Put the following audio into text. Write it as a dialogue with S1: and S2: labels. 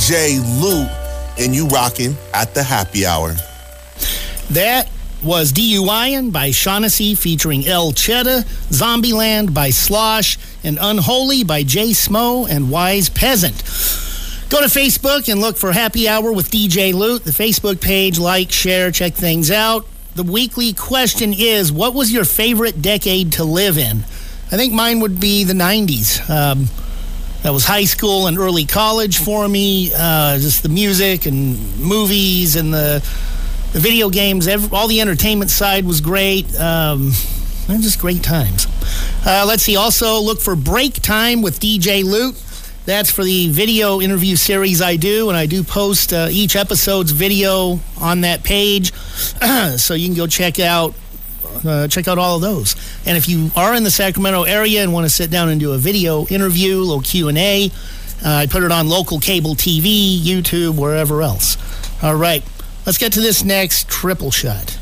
S1: DJ Loot, and you rocking at the happy hour.
S2: That was DUIN by Shaughnessy featuring El Cheddar, Zombieland by Slosh, and Unholy by Jay Smo and Wise Peasant. Go to Facebook and look for Happy Hour with DJ Loot, the Facebook page. Like, share, check things out. The weekly question is, what was your favorite decade to live in? I think mine would be the 90s. That was high school and early college for me. Just the music and movies and the video games, all the entertainment side was great. Just great times. Let's see. Also, look for Break Time with DJ Loot. That's for the video interview series I do, and I do post each episode's video on that page, so you can go check out all of those. And if you are in the Sacramento area and want to sit down and do a video interview, a little Q&A, I put it on local cable TV, YouTube, wherever else. All right, let's get to this next triple shot.